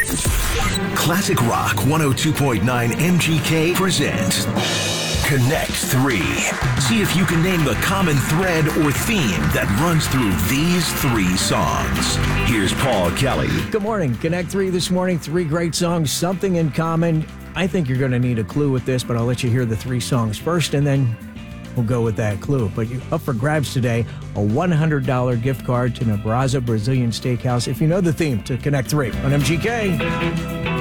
Classic Rock 102.9 MGK presents Connect 3. See if you can name the common thread or theme that runs through these 3 songs. Here's Paul Kelly. Good morning. Connect 3 this morning. 3 great songs, something in common. I think you're going to need a clue with this, but I'll let you hear the 3 songs first, and then we'll go with that clue. But you're up for grabs today, a $100 gift card to Nebraza Brazilian Steakhouse. If you know the theme to Connect 3 on MGK.